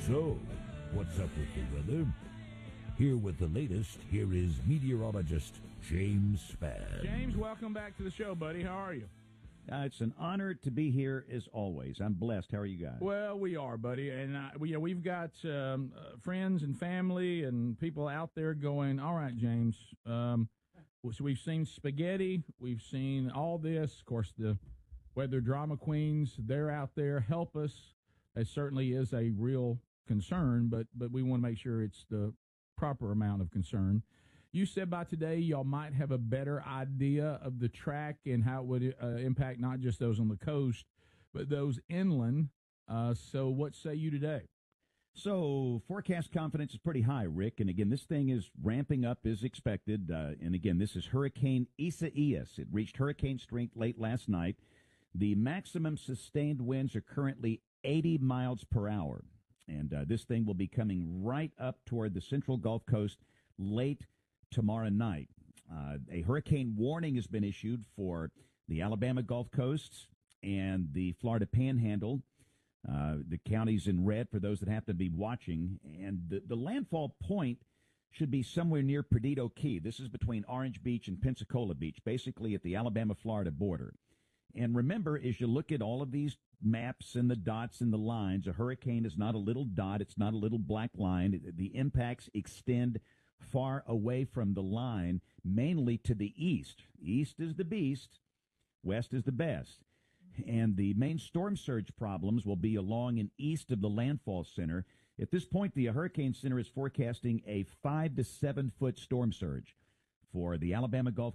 So, what's up with the weather? Here with the latest, here is meteorologist James Spann. James, welcome back to the show, buddy. How are you? It's an honor to be here as always. I'm blessed. How are you guys? Well, we are, buddy. And we've got friends and family and people out there going, all right, James. So we've seen spaghetti. We've seen all this. Of course, the weather drama queens, they're out there. Help us. It certainly is a real concern, but we want to make sure it's the proper amount of concern. You said by today y'all might have a better idea of the track and how it would impact not just those on the coast, but those inland. So what say you today? So forecast confidence is pretty high, Rick. And again, this thing is ramping up as expected. And again, this is Hurricane Isaias. It reached hurricane strength late last night. The maximum sustained winds are currently 80 miles per hour. And this thing will be coming right up toward the central Gulf Coast late tomorrow night. A hurricane warning has been issued for the Alabama Gulf Coast and the Florida Panhandle. The counties in red for those that have to be watching. And the landfall point should be somewhere near Perdido Key. This is between Orange Beach and Pensacola Beach, basically at the Alabama-Florida border. And remember, as you look at all of these maps and the dots and the lines, a hurricane is not a little dot. It's not a little black line. The impacts extend far away from the line, mainly to the east. East is the beast. West is the best. And the main storm surge problems will be along and east of the landfall center. At this point, the Hurricane Center is forecasting a 5 to 7 foot storm surge for the Alabama Gulf